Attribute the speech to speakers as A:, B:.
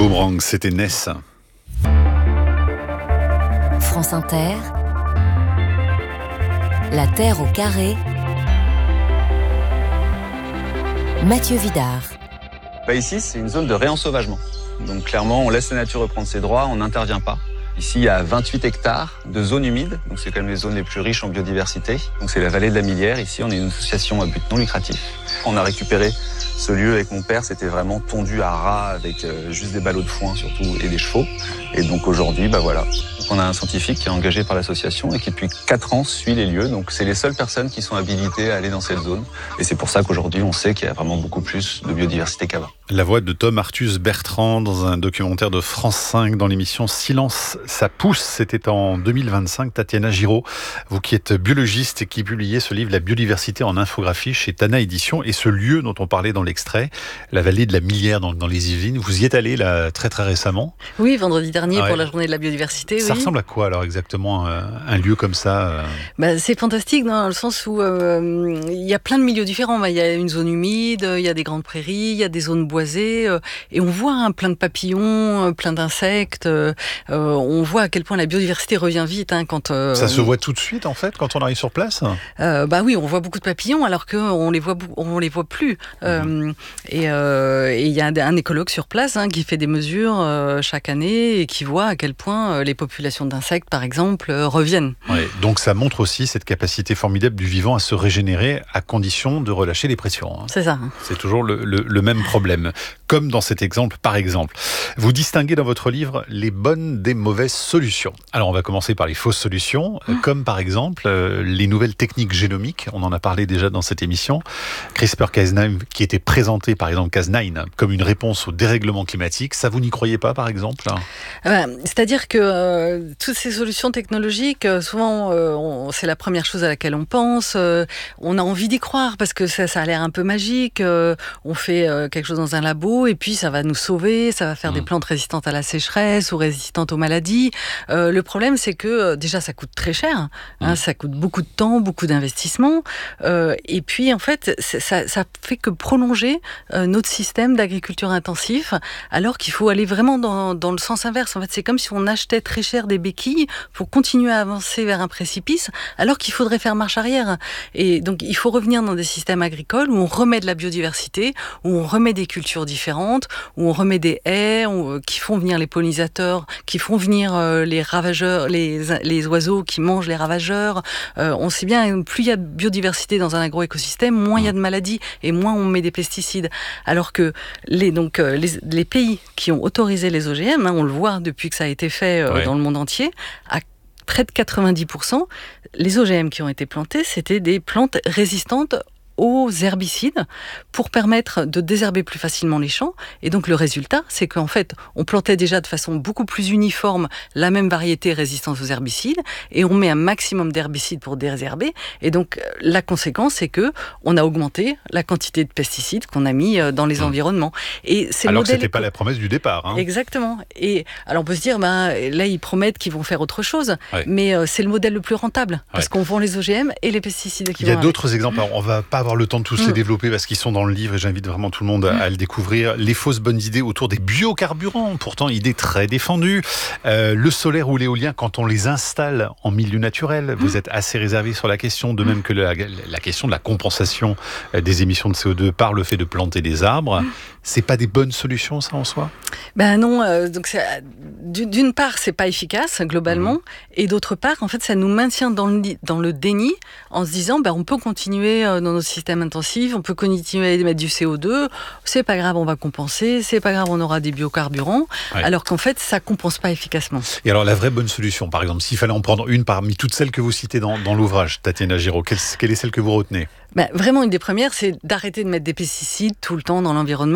A: Boomerang, c'était Ness.
B: France Inter, La Terre au carré, Mathieu Vidard.
C: Ici, c'est une zone de réensauvagement. Donc clairement, on laisse la nature reprendre ses droits, on n'intervient pas. Ici, il y a 28 hectares de zones humides, donc c'est quand même les zones les plus riches en biodiversité. Donc c'est la vallée de la Millière. Ici, on est une association à but non lucratif. On a récupéré ce lieu avec mon père, c'était vraiment tondu à ras avec juste des ballots de foin surtout et des chevaux. Et donc aujourd'hui, voilà. Donc on a un scientifique qui est engagé par l'association et qui depuis 4 ans suit les lieux. Donc c'est les seules personnes qui sont habilitées à aller dans cette zone. Et c'est pour ça qu'aujourd'hui, on sait qu'il y a vraiment beaucoup plus de biodiversité qu'avant.
A: La voix de Tom Artus Bertrand dans un documentaire de France 5 dans l'émission Silence, ça pousse. C'était en 2025. Tatiana Giraud, vous qui êtes biologiste et qui publiez ce livre La biodiversité en infographie chez Tana Éditions, et ce lieu dont on parlait dans l'extrait, la vallée de la Millière dans les Yvelines, vous y êtes allé là très très récemment?
D: Oui, vendredi dernier pour la journée de la biodiversité.
A: Ça ressemble à quoi alors exactement un lieu comme ça?
D: C'est fantastique dans le sens où il y a plein de milieux différents. Il y a une zone humide, il y a des grandes prairies, il y a des zones boisées, et on voit plein de papillons, plein d'insectes. On voit à quel point la biodiversité revient vite quand
A: ça se voit tout de suite en fait quand on arrive sur place.
D: Oui, on voit beaucoup de papillons alors qu'on les voit plus. Et il y a un écologue sur place qui fait des mesures chaque année et qui voit à quel point les populations d'insectes, par exemple, reviennent.
A: Ouais, donc ça montre aussi cette capacité formidable du vivant à se régénérer à condition de relâcher les pressions.
D: C'est ça.
A: C'est toujours le même problème. Comme dans cet exemple, par exemple. Vous distinguez dans votre livre les bonnes des mauvaises solutions. Alors on va commencer par les fausses solutions, comme par exemple les nouvelles techniques génomiques. On en a parlé déjà dans cette émission. CRISPR-Cas9 qui était présenté par exemple Cas9 comme une réponse au dérèglement climatique. Ça, vous n'y croyez pas par exemple?
D: C'est-à-dire que toutes ces solutions technologiques, souvent c'est la première chose à laquelle on pense. On a envie d'y croire parce que ça a l'air un peu magique. On fait quelque chose dans un labo et puis ça va nous sauver, ça va faire des plantes résistantes à la sécheresse ou résistantes aux maladies. Le problème, c'est que déjà ça coûte très cher, ça coûte beaucoup de temps, beaucoup d'investissement, et puis en fait ça fait que prolonger notre système d'agriculture intensif, alors qu'il faut aller vraiment dans le sens inverse. En fait, c'est comme si on achetait très cher des béquilles pour continuer à avancer vers un précipice, alors qu'il faudrait faire marche arrière. Et donc il faut revenir dans des systèmes agricoles où on remet de la biodiversité, où on remet des cultures différentes, où on remet des haies qui font venir les pollinisateurs, qui font venir les ravageurs, les oiseaux qui mangent les ravageurs. On sait bien, plus il y a de biodiversité dans un agroécosystème, moins il y a de maladies et moins on met des pesticides. Alors que les pays qui ont autorisé les OGM, on le voit depuis que ça a été fait dans le monde entier, à près de 90%, les OGM qui ont été plantés, c'était des plantes résistantes aux herbicides pour permettre de désherber plus facilement les champs. Et donc le résultat, c'est qu'en fait, on plantait déjà de façon beaucoup plus uniforme la même variété résistante aux herbicides et on met un maximum d'herbicides pour désherber. Et donc la conséquence, c'est que on a augmenté la quantité de pesticides qu'on a mis dans les environnements. Et c'est
A: alors que c'était pas la promesse du départ.
D: Exactement. Et alors on peut se dire, là ils promettent qu'ils vont faire autre chose, mais c'est le modèle le plus rentable parce qu'on vend les OGM et les pesticides qui vont.
A: Il y a d'autres exemples. Alors, on va pas avoir le temps de tous les développer parce qu'ils sont dans le livre et j'invite vraiment tout le monde à le découvrir. Les fausses bonnes idées autour des biocarburants, pourtant idée très défendue. Le solaire ou l'éolien, quand on les installe en milieu naturel, vous êtes assez réservé sur la question, de même que la question de la compensation des émissions de CO2 par le fait de planter des arbres. C'est pas des bonnes solutions, ça, en soi?
D: Non. Donc d'une part, c'est pas efficace globalement, et d'autre part, en fait, ça nous maintient dans le déni en se disant, on peut continuer dans notre système intensif, on peut continuer à émettre du CO2. C'est pas grave, on va compenser. C'est pas grave, on aura des biocarburants. Alors qu'en fait, ça compense pas efficacement.
A: Et alors, la vraie bonne solution, par exemple, s'il fallait en prendre une parmi toutes celles que vous citez dans l'ouvrage, Tatiana Giraud, quelle est celle que vous retenez?
D: Vraiment, une des premières, c'est d'arrêter de mettre des pesticides tout le temps dans l'environnement.